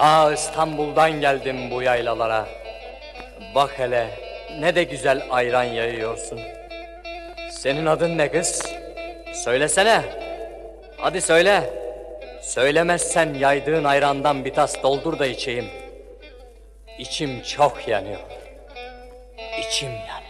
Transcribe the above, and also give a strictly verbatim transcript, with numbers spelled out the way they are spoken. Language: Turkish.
Ta İstanbul'dan geldim bu yaylalara. Bak hele ne de güzel ayran yayıyorsun. Senin adın ne kız? Söylesene. Hadi söyle. Söylemezsen yaydığın ayrandan bir tas doldur da içeyim. İçim çok yanıyor. İçim yanıyor.